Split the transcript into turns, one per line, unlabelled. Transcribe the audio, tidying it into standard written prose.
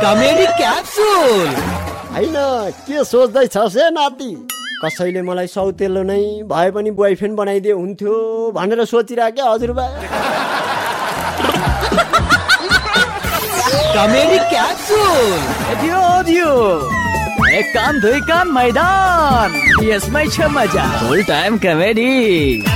Comedy capsule.
हैन के सोच्दैछस् हे नाति? कसैले मलाई सौतेलो नै भए पनि बोयफ्रेन्ड बनाइदिए हुन्थ्यो भनेर सोचिरहेको हजुरबा।
Comedy capsule.
दियो एक कान दुई कान मैदान, यसमै छ मजा। फुल टाइम कमेडी।